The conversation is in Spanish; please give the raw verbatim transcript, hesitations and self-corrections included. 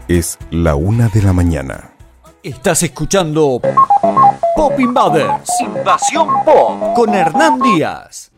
Es la una de la mañana. Estás escuchando Pop Invaders, Invasión Pop, con Hernán Díaz.